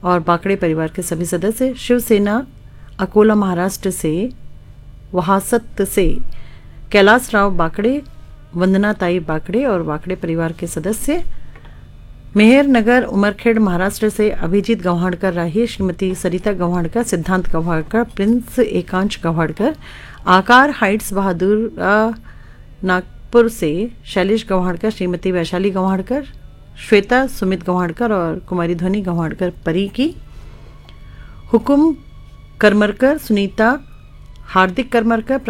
और बाकड़े परिवार के सभी सदस्य। शिवसेना अकोला महाराष्ट्र से वहासत से कैलाश राव बाकड़े, वंदनाताई बाकड़े और बाकड़े परिवार के सदस्य। मेहर नगर उमरखेड़ महाराष्ट्र से अभिजीत गव्हाणकर राही, श्रीमती सरिता गव्हाणकर, सिद्धांत गव्हाणकर, प्रिंस एकांश गव्हाणकर। आकार हाइट्स बहादुर नागपुर से शैलेश गव्हाणकर, श्रीमती वैशाली गव्हाणकर, श्वेता सुमित गव्हाणकर और कुमारी ध्वनि गव्हाणकर परी की। हुकुम करमरकर, सुनीता हार्दिक करमरकर,